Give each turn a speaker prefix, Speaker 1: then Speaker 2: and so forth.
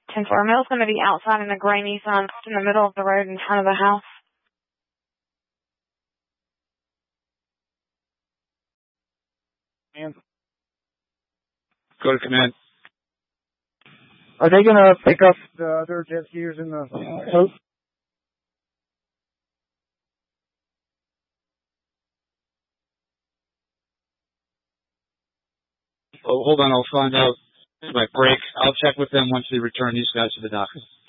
Speaker 1: 10-4. Mail's going to be outside in a gray Nissan in the middle of the road in front of the house.
Speaker 2: And
Speaker 3: Go to command.
Speaker 2: are they going to pick up the other jet skiers in the boat?
Speaker 3: Oh, hold on, I'll find out. My break. I'll check with them once we return these guys to the dock.